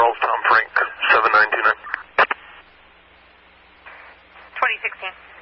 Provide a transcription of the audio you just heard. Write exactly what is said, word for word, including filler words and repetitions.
twelve, Tom Frank, seven nine two nine. twenty sixteen.